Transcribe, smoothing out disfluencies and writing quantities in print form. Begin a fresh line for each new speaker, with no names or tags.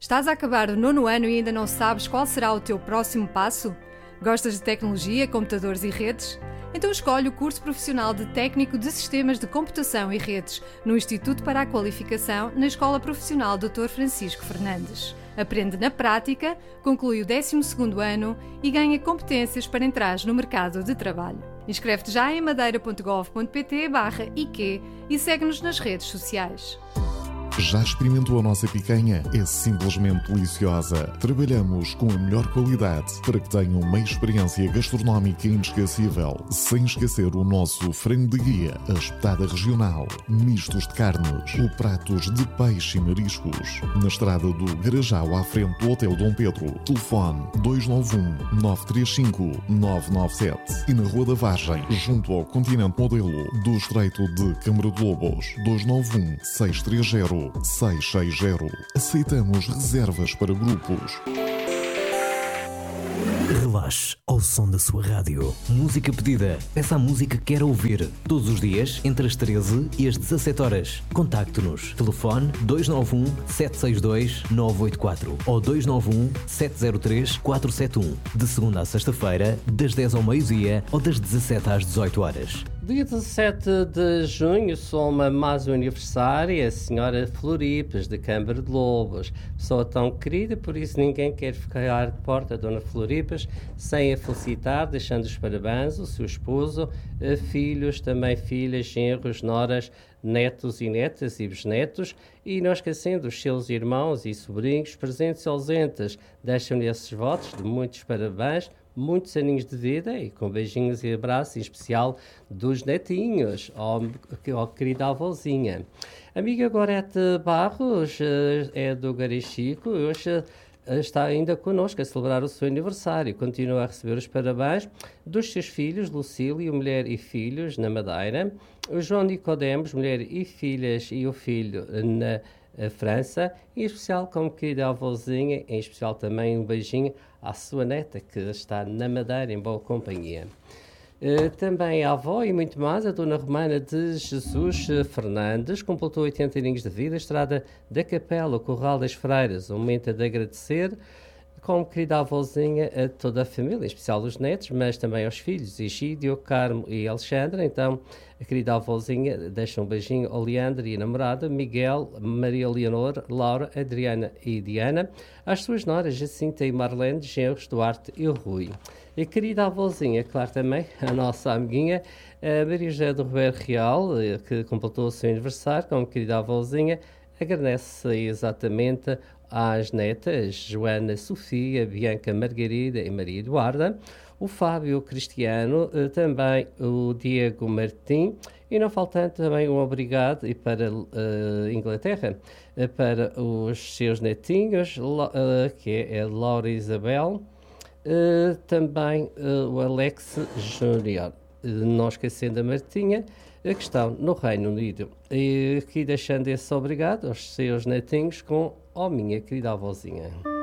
Estás a acabar o 9º ano e ainda não sabes qual será o teu próximo passo? Gostas de tecnologia, computadores e redes? Então escolhe o curso profissional de Técnico de Sistemas de Computação e Redes no Instituto para a Qualificação na Escola Profissional Dr. Francisco Fernandes. Aprende na prática, conclui o 12º ano e ganha competências para entrar no mercado de trabalho. Inscreve-te já em madeira.gov.pt/IQ e segue-nos nas redes sociais.
Já experimentou a nossa picanha? É simplesmente deliciosa. Trabalhamos com a melhor qualidade para que tenham uma experiência gastronómica inesquecível. Sem esquecer o nosso frango de guia, a espetada regional, mistos de carnes, ou pratos de peixe e mariscos. Na estrada do Garajal, à frente do Hotel Dom Pedro. Telefone 291-935-997. E na Rua da Vargem, junto ao Continente Modelo, do Estreito de Câmara de Lobos. 291-630-660. Aceitamos reservas para grupos.
Relaxe ao som da sua rádio. Música pedida. Peça a música que quer ouvir. Todos os dias, entre as 13 e as 17 horas. Contacte-nos. Telefone 291-762-984 ou 291-703-471. De segunda a sexta-feira, das 10 ao meio-dia ou das 17 às 18 horas.
Dia 17 de junho, soma mais um aniversário, a senhora Floripes, de Câmara de Lobos. Pessoa tão querida, por isso ninguém quer ficar de porta a Dona Floripes sem a felicitar, deixando os parabéns ao seu esposo, filhos, também filhas, genros, noras, netos e netas e bisnetos, e não esquecendo os seus irmãos e sobrinhos, presentes e ausentes. Deixam-lhe esses votos de muitos parabéns, muitos aninhos de vida e com beijinhos e abraços, em especial dos netinhos, ó querida avózinha. Amiga Gorete Barros é do Garichico, hoje está ainda connosco a celebrar o seu aniversário. Continua a receber os parabéns dos seus filhos, Lucílio, mulher e filhos, na Madeira, o João Nicodemos, mulher e filhas e o filho na França, em especial como querida avózinha, em especial também um beijinho à sua neta que está na Madeira em boa companhia. Também a avó e muito mais, a Dona Romana de Jesus Fernandes, completou 80 aninhos de vida, estrada da Capela, o Corral das Freiras. Um momento de agradecer, como querida avózinha, a toda a família, em especial os netos, mas também aos filhos, Egídio, Carmo e Alexandra. Então, a querida avózinha deixa um beijinho ao Leandro e a namorada, Miguel, Maria Leonor, Laura, Adriana e Diana, às suas noras, Jacinta e Marlene, genros, Duarte e Rui. E a querida avózinha, claro também, a nossa amiguinha, a Maria José do Ribeiro Real, que completou o seu aniversário, como querida avózinha, agradece exatamente às netas Joana, Sofia, Bianca, Margarida e Maria Eduarda, o Fábio Cristiano, também o Diego Martim, e não faltando também um obrigado e para Inglaterra, para os seus netinhos, que é a Laura Isabel, também o Alex Júnior, não esquecendo a Martinha, que estão no Reino Unido. E aqui deixando esse obrigado aos seus netinhos com a minha querida avózinha.